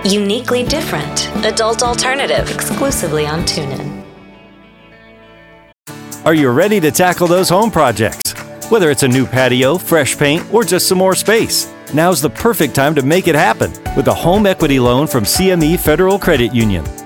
Uniquely different. Adult alternative. Exclusively on TuneIn. Are you ready to tackle those home projects? Whether it's a new patio, fresh paint, or just some more space, now's the perfect time to make it happen with a home equity loan from CME Federal Credit Union.